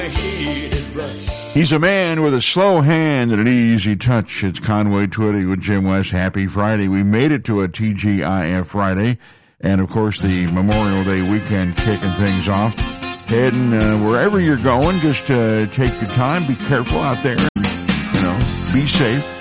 He's a man with a slow hand and an easy touch. It's Conway Twitty with Jim West. Happy Friday. We made it to a TGIF Friday. And, of course, the Memorial Day weekend kicking things off. Heading wherever you're going, just take your time. Be careful out there. Be safe.